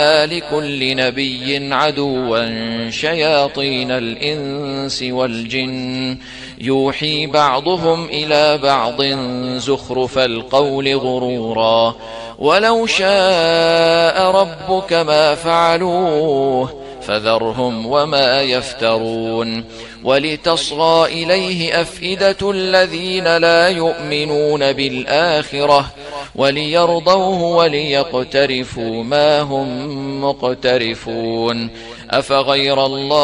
لكل نبي عدوا شياطين الإنس والجن يوحي بعضهم إلى بعض زخرف القول غرورا ولو شاء ربك ما فعلوه فذرهم وما يفترون ولتصغى إليه أفئدة الذين لا يؤمنون بالآخرة وليرضوه وليقترفوا ما هم مقترفون أفغير الله